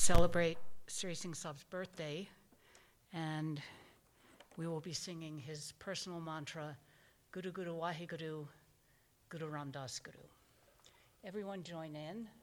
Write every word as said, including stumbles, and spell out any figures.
celebrate Sri Singh Sab's birthday, and we will be singing his personal mantra, Guru Guru Waheguru, Guru Ram Das Guru. Everyone join in.